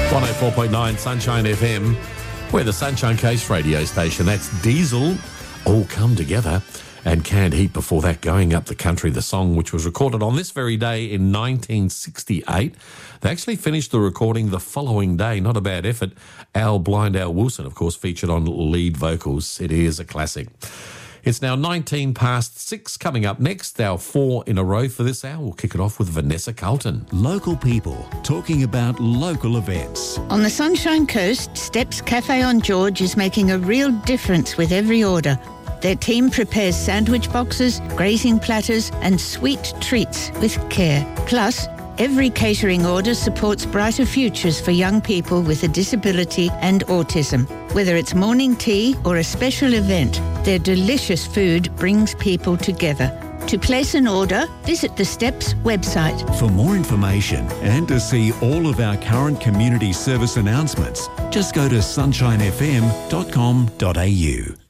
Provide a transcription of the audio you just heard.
104.9 Sunshine FM. We're the Sunshine Coast radio station. That's Diesel, All Come Together, and Canned Heat before that, Going Up the Country, the song which was recorded on this very day in 1968. They actually finished the recording the following day. Not a bad effort. Blind Al Wilson, of course, featured on lead vocals. It is a classic. It's now 19 past 6. Coming up next, our 4 in a row for this hour. We'll kick it off with Vanessa Carlton. Local people talking about local events. On the Sunshine Coast, Steps Cafe on George is making a real difference with every order. Their team prepares sandwich boxes, grazing platters and sweet treats with care. Plus, every catering order supports brighter futures for young people with a disability and autism. Whether it's morning tea or a special event, their delicious food brings people together. To place an order, visit the Steps website. For more information and to see all of our current community service announcements, just go to sunshinefm.com.au.